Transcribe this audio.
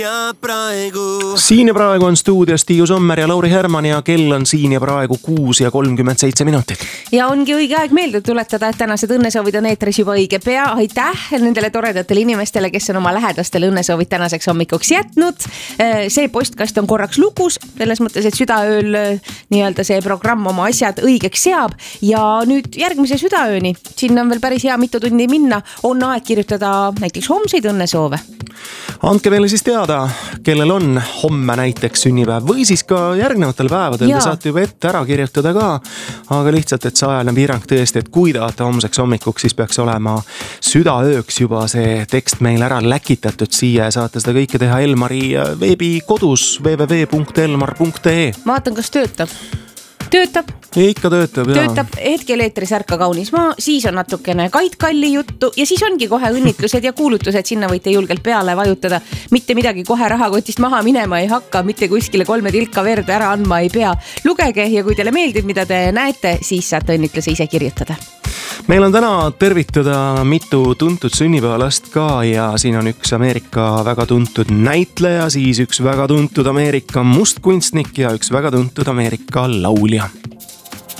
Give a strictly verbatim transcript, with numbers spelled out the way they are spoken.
Ja praegu. Siin ja praegu on stuudios Tiiu Sommer ja Lauri Herman ja kell on siin ja praegu kuus ja kolmkümmend seitse minutit. Ja ongi õige aeg meelde tuletada, et tänased õnnesoovid on eetris juba õige pea. Aitäh nendele toredatele inimestele, kes on oma lähedastele õnnesoovid tänaseks hommikuks jätnud. See postkast on korraks lukus, selles mõttes, et südaööl nii-öelda see programm oma asjad õigeks seab. Ja nüüd järgmise südaööni, sinna on veel päris hea mitu tundi minna, on aeg kirjutada näiteks homseid õnnesoove. Andke meile siis teada, kellel on homme näiteks sünnipäev või siis ka järgnevatel päevadel. Te saate juba ette ära kirjutada ka, aga lihtsalt, et see ajaline piirang tõesti, et kui tahate homseks hommikuks, siis peaks olema südaööks juba see tekst meil ära läkitatud siia ja saate seda kõike teha Elmari veebikodus w w w punkt elmar punkt e. Ma vaatan, kas töötab. Töötab. Ja ikka töötab, jah. Töötab hetkel eetris Ärka kaunis maa, siis on natukene Kait Kalli juttu ja siis ongi kohe õnnitlused ja kuulutused, sinna võite julgelt peale vajutada. Mitte midagi kohe rahakotist maha minema ei hakka, mitte kuskile kolme tilka verd ära andma ei pea. Lugege ja kui teile meeldib, mida te näete, siis saate õnnitluse ise kirjutada. Meil on täna tervitada mitu tuntud sünnipäevalast ka ja siin on üks Ameerika väga tuntud näitleja, siis üks väga tuntud Ameerika mustkunstnik ja üks väga tuntud Ameerika laulja.